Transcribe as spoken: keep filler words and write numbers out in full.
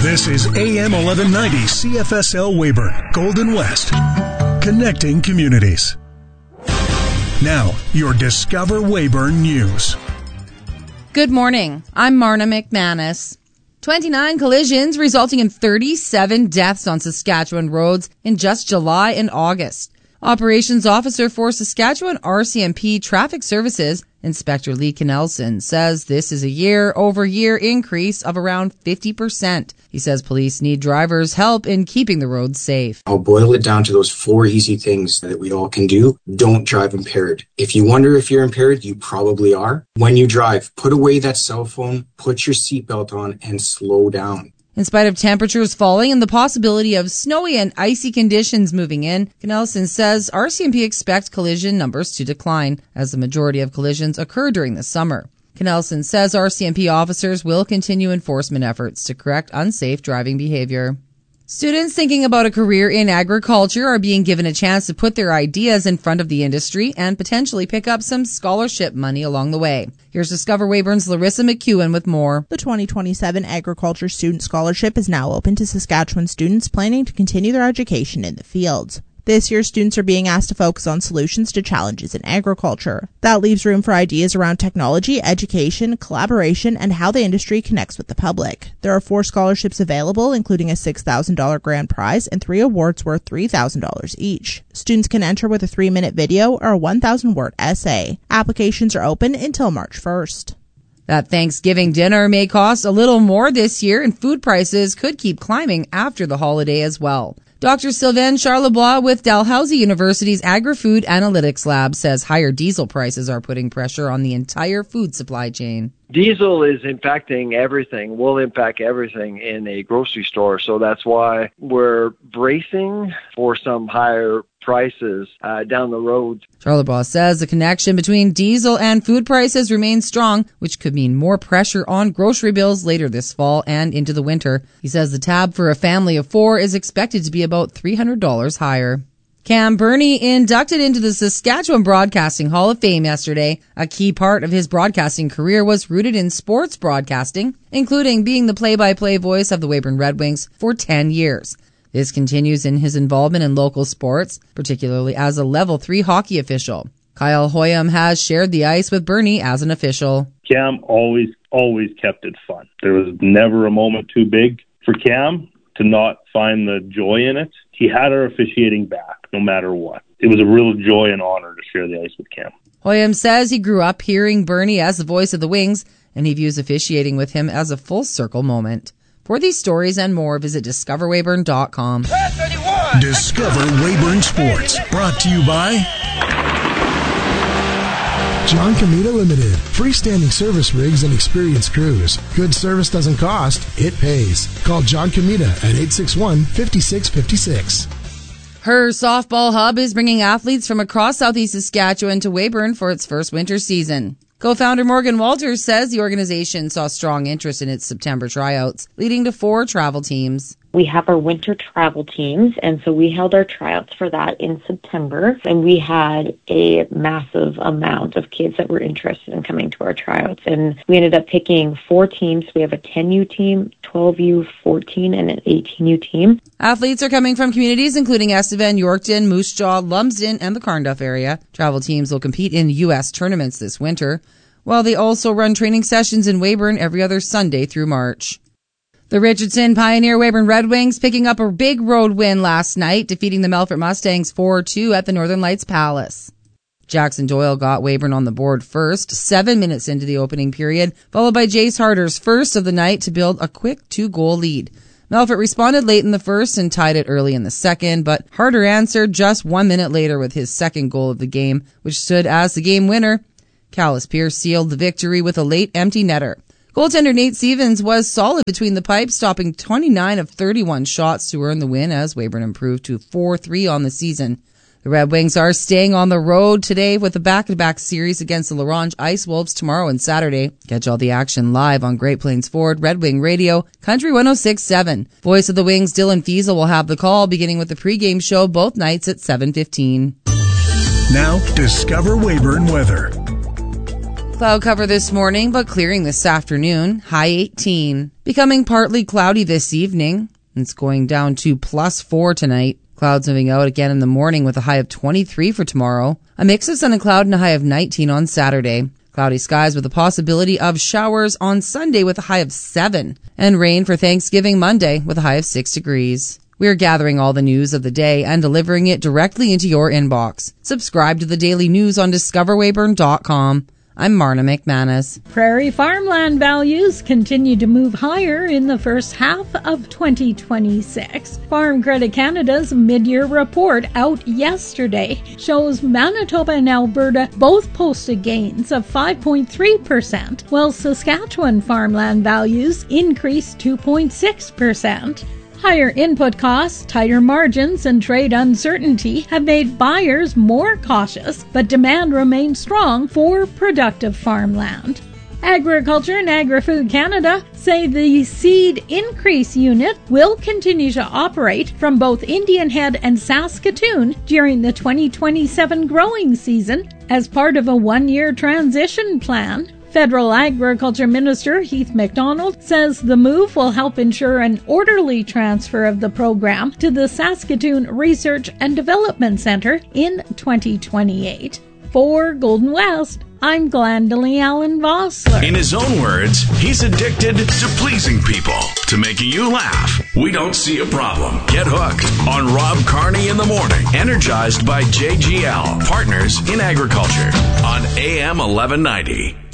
This is A M eleven ninety C F S L Weyburn, Golden West, connecting communities. Now, your Discover Weyburn News. Good morning. I'm Marna McManus. twenty-nine collisions resulting in thirty-seven deaths on Saskatchewan roads in just July and August. Operations Officer for Saskatchewan R C M P Traffic Services, Inspector Lee Knelson, says this is a year-over-year increase of around fifty percent. He says police need drivers' help in keeping the roads safe. I'll boil it down to those four easy things that we all can do. Don't drive impaired. If you wonder if you're impaired, you probably are. When you drive, put away that cell phone, put your seatbelt on, and slow down. In spite of temperatures falling and the possibility of snowy and icy conditions moving in, Knelson says R C M P expects collision numbers to decline as the majority of collisions occur during the summer. Knelson says R C M P officers will continue enforcement efforts to correct unsafe driving behavior. Students thinking about a career in agriculture are being given a chance to put their ideas in front of the industry and potentially pick up some scholarship money along the way. Here's Discover Weyburn's Larissa McEwen with more. The twenty twenty-seven Agriculture Student Scholarship is now open to Saskatchewan students planning to continue their education in the fields. This year, students are being asked to focus on solutions to challenges in agriculture. That leaves room for ideas around technology, education, collaboration, and how the industry connects with the public. There are four scholarships available, including a six thousand dollars grand prize and three awards worth three thousand dollars each. Students can enter with a three-minute video or a one thousand word essay. Applications are open until March first. That Thanksgiving dinner may cost a little more this year, and food prices could keep climbing after the holiday as well. Doctor Sylvain Charlebois with Dalhousie University's Agri-Food Analytics Lab says higher diesel prices are putting pressure on the entire food supply chain. Diesel is impacting everything, will impact everything in a grocery store. So that's why we're bracing for some higher prices uh, down the road. Charlebois says the connection between diesel and food prices remains strong, which could mean more pressure on grocery bills later this fall and into the winter. He says the tab for a family of four is expected to be about three hundred dollars higher. Cam Burney inducted into the Saskatchewan Broadcasting Hall of Fame yesterday. A key part of his broadcasting career was rooted in sports broadcasting, including being the play-by-play voice of the Weyburn Red Wings for ten years. This continues in his involvement in local sports, particularly as a level three hockey official. Kyle Hoyam has shared the ice with Burney as an official. Cam always, always kept it fun. There was never a moment too big for Cam to not find the joy in it. He had our officiating back, no matter what. It was a real joy and honor to share the ice with Cam. Hoyam says he grew up hearing Burney as the voice of the Wings, and he views officiating with him as a full circle moment. For these stories and more, visit discover weyburn dot com. Discover Weyburn Sports, brought to you by John Comita Limited. Freestanding service rigs and experienced crews. Good service doesn't cost, it pays. Call John Comita at eight six one, five six five six. Her Softball Hub is bringing athletes from across Southeast Saskatchewan to Weyburn for its first winter season. Co-founder Morgan Walters says the organization saw strong interest in its September tryouts, leading to four travel teams. We have our winter travel teams, and so we held our tryouts for that in September, and we had a massive amount of kids that were interested in coming to our tryouts, and we ended up picking four teams. We have a ten U team, twelve U, fourteen, and an eighteen U team. Athletes are coming from communities including Estevan, Yorkton, Moose Jaw, Lumsden, and the Carnduff area. Travel teams will compete in U S tournaments this winter, while they also run training sessions in Weyburn every other Sunday through March. The Richardson Pioneer Weyburn Red Wings picking up a big road win last night, defeating the Melfort Mustangs four two at the Northern Lights Palace. Jackson Doyle got Weyburn on the board first, seven minutes into the opening period, followed by Jace Harder's first of the night to build a quick two-goal lead. Melfort responded late in the first and tied it early in the second, but Harder answered just one minute later with his second goal of the game, which stood as the game winner. Callis Pierce sealed the victory with a late empty netter. Goaltender Nate Stevens was solid between the pipes, stopping twenty-nine of thirty-one shots to earn the win as Weyburn improved to four three on the season. The Red Wings are staying on the road today with a back-to-back series against the La Ronge Ice Wolves tomorrow and Saturday. Catch all the action live on Great Plains Ford Red Wing Radio, Country one oh six point seven. Voice of the Wings Dylan Fiesel will have the call beginning with the pregame show both nights at seven fifteen. Now, Discover Weyburn weather. Cloud cover this morning, but clearing this afternoon. High eighteen. Becoming partly cloudy this evening. It's going down to plus four tonight. Clouds moving out again in the morning with a high of twenty-three for tomorrow. A mix of sun and cloud and a high of nineteen on Saturday. Cloudy skies with a possibility of showers on Sunday with a high of seven. And rain for Thanksgiving Monday with a high of six degrees. We're gathering all the news of the day and delivering it directly into your inbox. Subscribe to the daily news on discover weyburn dot com. I'm Marna McManus. Prairie farmland values continue to move higher in the first half of twenty twenty-six. Farm Credit Canada's mid-year report out yesterday shows Manitoba and Alberta both posted gains of five point three percent, while Saskatchewan farmland values increased two point six percent. Higher input costs, tighter margins, and trade uncertainty have made buyers more cautious, but demand remains strong for productive farmland. Agriculture and Agri-Food Canada say the Seed Increase Unit will continue to operate from both Indian Head and Saskatoon during the twenty twenty-seven growing season as part of a one-year transition plan. Federal Agriculture Minister Heath MacDonald says the move will help ensure an orderly transfer of the program to the Saskatoon Research and Development Centre in twenty twenty-eight. For Golden West, I'm Glendalee Allen Vossler. In his own words, he's addicted to pleasing people, to making you laugh. We don't see a problem. Get hooked on Rob Carney in the morning, energized by J G L, Partners in Agriculture, on A M eleven ninety.